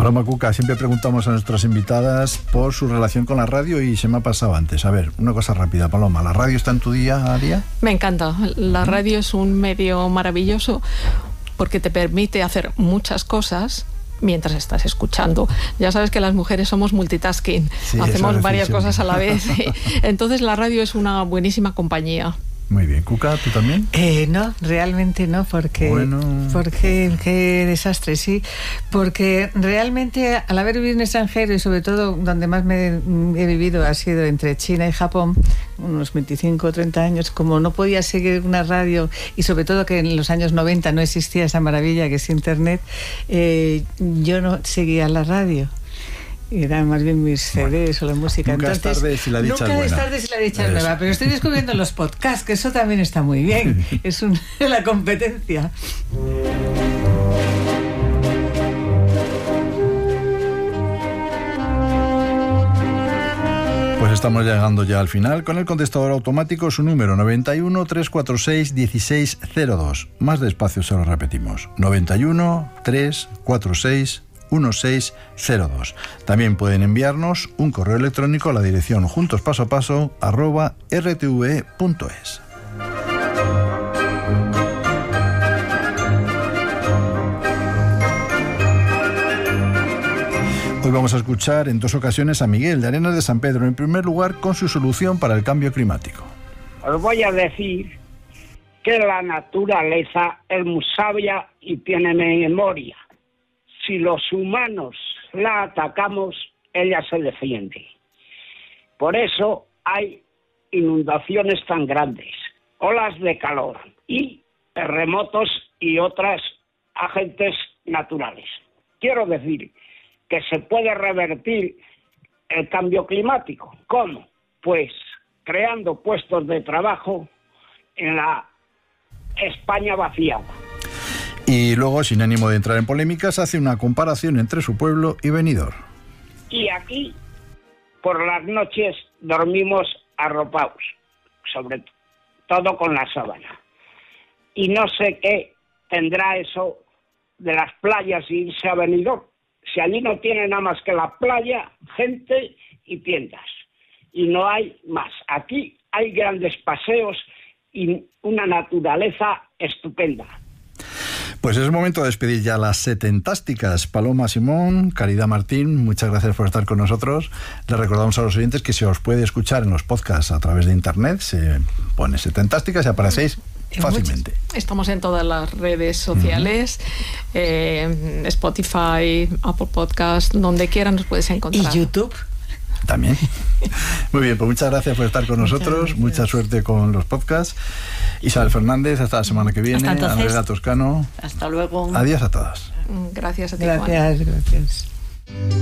Paloma Cuca, siempre preguntamos a nuestras invitadas por su relación con la radio y se me ha pasado antes. A ver, una cosa rápida, Paloma, ¿la radio está en tu día a día? Me encanta. La radio es un medio maravilloso porque te permite hacer muchas cosas mientras estás escuchando. Ya sabes que las mujeres somos multitasking, sí, hacemos varias cosas a la vez. Entonces la radio es una buenísima compañía. Muy bien. Cuca, ¿tú también? No, realmente no, porque qué desastre, sí, porque realmente al haber vivido en extranjero y sobre todo donde más he vivido ha sido entre China y Japón, unos 25 o 30 años, como no podía seguir una radio y sobre todo que en los años 90 no existía esa maravilla que es Internet, yo no seguía la radio. Eran más bien mis CDs o la música. Nunca Entonces, es tarde si la dicha es buena. Nunca es tarde si la dicha es nueva, pero estoy descubriendo los podcasts, que eso también está muy bien. Es la competencia. Pues estamos llegando ya al final con el contestador automático, su número 91 346 1602. Más despacio se lo repetimos. 91 346 1602. También pueden enviarnos un correo electrónico a la dirección juntospasopaso@rtve.es. Hoy vamos a escuchar en 2 ocasiones a Miguel de Arenas de San Pedro, en primer lugar con su solución para el cambio climático. Os voy a decir que la naturaleza es muy sabia y tiene memoria. Si los humanos la atacamos, ella se defiende. Por eso hay inundaciones tan grandes, olas de calor y terremotos y otras agentes naturales. Quiero decir que se puede revertir el cambio climático. ¿Cómo? Pues creando puestos de trabajo en la España vaciada. Y luego, sin ánimo de entrar en polémicas, hace una comparación entre su pueblo y Benidorm. Y aquí, por las noches, dormimos arropados, sobre todo con la sábana. Y no sé qué tendrá eso de las playas y irse a Benidorm. Si allí no tiene nada más que la playa, gente y tiendas. Y no hay más. Aquí hay grandes paseos y una naturaleza estupenda. Pues es momento de despedir ya las setentásticas. Paloma Simón, Caridad Martín, muchas gracias por estar con nosotros. Les recordamos a los oyentes que se os puede escuchar en los podcasts a través de internet. Se pone setentásticas y aparecéis fácilmente. Estamos en todas las redes sociales, Spotify, Apple Podcast, donde quieran nos puedes encontrar. ¿Y YouTube? También. Muy bien, pues muchas gracias por estar con nosotros. Mucha suerte con los podcasts. Isabel Fernández, hasta la semana que viene. Andrea Toscano. Hasta luego. Adiós a todas. Gracias a ti, Gracias, Juan. Gracias.